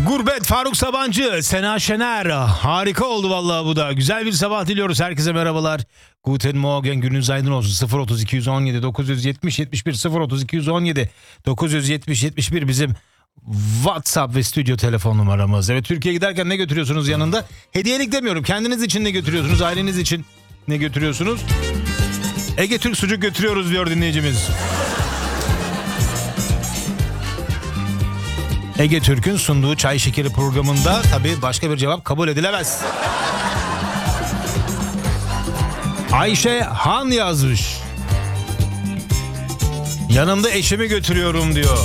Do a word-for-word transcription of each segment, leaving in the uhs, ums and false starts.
Gurbet, Faruk Sabancı, Sena Şener. Harika oldu vallahi bu da. Güzel bir sabah diliyoruz. Herkese merhabalar. Guten Morgen, gününüz aydın olsun. sıfır otuz iki yüz on yedi dokuz yüz yetmiş yetmiş bir sıfır otuz iki yüz on yedi dokuz yüz yetmiş yetmiş bir bizim WhatsApp ve stüdyo telefon numaramız. Evet, Türkiye'ye giderken ne götürüyorsunuz yanında? Hediyelik demiyorum. Kendiniz için ne götürüyorsunuz? Aileniz için ne götürüyorsunuz? Ege Türk sucuk götürüyoruz diyor dinleyicimiz. Ege Türk'ün sunduğu Çay Şekeri programında tabii başka bir cevap kabul edilemez. Ayşe Han yazmış. Yanımda eşimi götürüyorum diyor.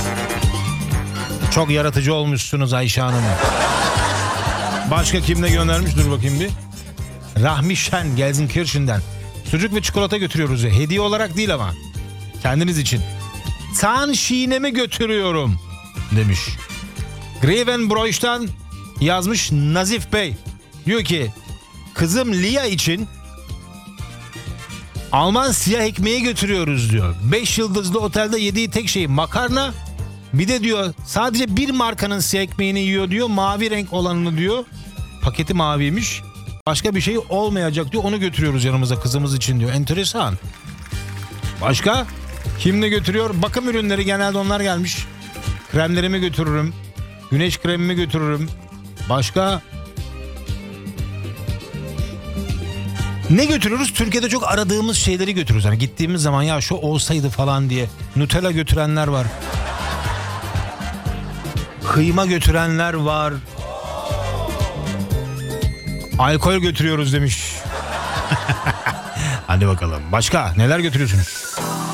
Çok yaratıcı olmuşsunuz Ayşe Hanım. Başka kimle göndermiş? Dur bakayım bir. Rahmi Şen Gelsenkirchen'den. Sucuk ve çikolata götürüyoruz ya. Hediye olarak değil ama. Kendiniz için. Zahnşine'mi götürüyorum demiş. Grevenbroich'tan yazmış Nazif Bey. Diyor ki kızım Lia için Alman siyah ekmeği götürüyoruz diyor. Beş yıldızlı otelde yediği tek şey makarna. Bir de diyor sadece bir markanın siyah ekmeğini yiyor diyor. Mavi renk olanını diyor. Paketi maviymiş. Başka bir şey olmayacak diyor. Onu götürüyoruz yanımıza kızımız için diyor. Enteresan. Başka? Kim ne götürüyor? Bakım ürünleri, genelde onlar gelmiş. Kremlerimi götürürüm. Güneş kremimi götürürüm. Başka? Ne götürürüz? Türkiye'de çok aradığımız şeyleri götürürüz. Hani gittiğimiz zaman ya şu olsaydı falan diye. Nutella götürenler var. Kıyma götürenler var. Alkol götürüyoruz demiş. Hadi bakalım. Başka neler götürüyorsunuz?